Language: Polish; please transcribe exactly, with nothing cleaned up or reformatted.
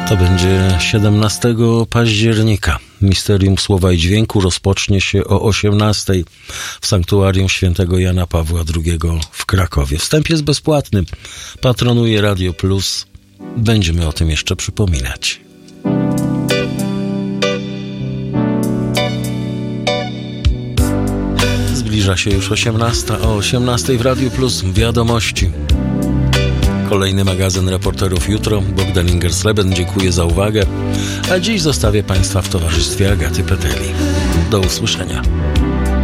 To będzie siedemnastego października. Misterium Słowa i Dźwięku rozpocznie się o osiemnastej w Sanktuarium Świętego Jana Pawła drugiego w Krakowie. Wstęp jest bezpłatny. Patronuje Radio Plus. Będziemy o tym jeszcze przypominać. Zbliża się już osiemnasta. O osiemnastej w Radio Plus wiadomości. Kolejny magazyn reporterów jutro. Bogdan Ingersleben, dziękuję za uwagę. A dziś zostawię Państwa w towarzystwie Agaty Peteli. Do usłyszenia.